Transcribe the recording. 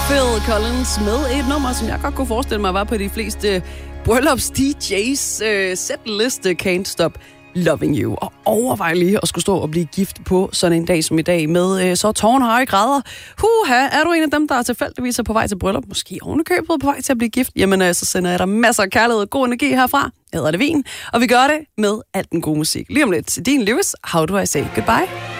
Phil Collins med et nummer, som jeg godt kunne forestille mig var på de fleste bryllups DJ's setliste, Can't Stop Loving You. Og overvej lige at skulle stå og blive gift på sådan en dag som i dag med så tårnhøje grader. Er du en af dem, der tilfældigvis er på vej til bryllup? Måske ovenikøbet på vej til at blive gift? Jamen, så sender jeg dig masser af kærlighed og god energi herfra. Jeg hedder det Vin, og vi gør det med alt den gode musik. Lige om lidt, Dean Lewis, How Do I Say Goodbye?